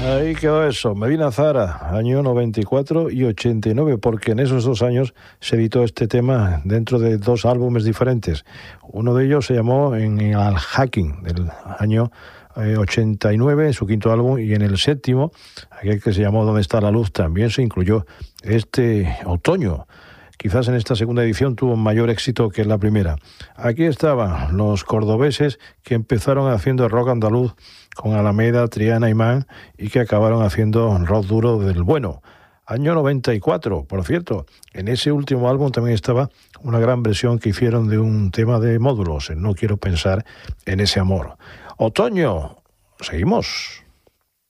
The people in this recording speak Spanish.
Ahí quedó eso. Medina Zahara, año 94 y 89, porque en esos 2 años se editó este tema dentro de 2 álbumes diferentes. Uno de ellos se llamó En Al Hacking, del año 89, su 5º álbum, y en el 7º, aquel que se llamó ¿Dónde está la luz?, también se incluyó este otoño. Quizás en esta segunda edición tuvo mayor éxito que en la primera. Aquí estaban los cordobeses que empezaron haciendo rock andaluz con Alameda, Triana y Man, y que acabaron haciendo rock duro del bueno. Año 94, por cierto. En ese último álbum también estaba una gran versión que hicieron de un tema de Módulos, No quiero pensar en ese amor. Otoño, seguimos.